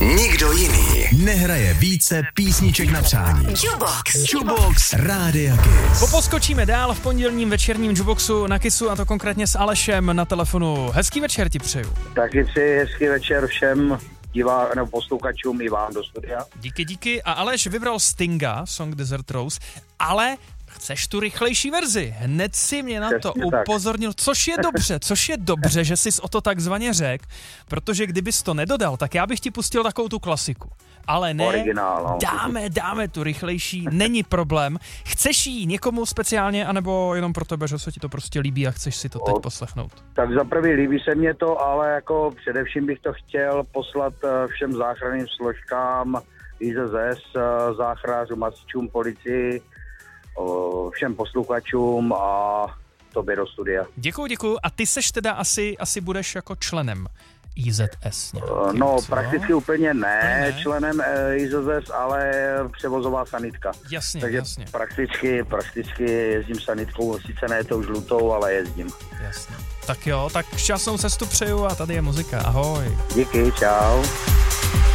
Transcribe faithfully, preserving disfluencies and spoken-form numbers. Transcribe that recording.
Nikdo jiný nehraje více písniček na přání. Jukebox. Jukebox Rádia Kiss. Poposkočíme dál v pondělním večerním Jukeboxu na Kissu, a to konkrétně s Alešem na telefonu. Hezký večer ti přeju. Taky přeji hezký večer všem divá, nebo posluchačům i vám do studia. Díky, díky. A Aleš vybral Stinga, song Desert Rose, ale chceš tu rychlejší verzi. Hned si mě na to Přesně tak. upozornil, což je dobře, což je dobře, že jsi o to takzvaně řekl, protože kdybys to nedodal, tak já bych ti pustil takovou tu klasiku. Ale ne, Originál, no. dáme, dáme tu rychlejší, není problém. Chceš jí někomu speciálně, anebo jenom pro tebe, že se ti to prostě líbí a chceš si to teď poslechnout? Tak za prvý líbí se mě to, ale jako především bych to chtěl poslat všem záchranným složkám, I Z S, záchranářům, hasičům, policii, všem posluchačům a tobě do studia. Děkuju, děkuju. A ty seš teda asi, asi budeš jako členem I Z S nějakým, No, co? prakticky úplně ne, ne. členem I Z S, ale převozová sanitka. Jasně, Takže jasně. prakticky, prakticky jezdím sanitkou, sice ne tou žlutou, ale jezdím. Jasně. Tak jo, tak šťastnou cestu přeju a tady je muzika. Ahoj. Díky, čau.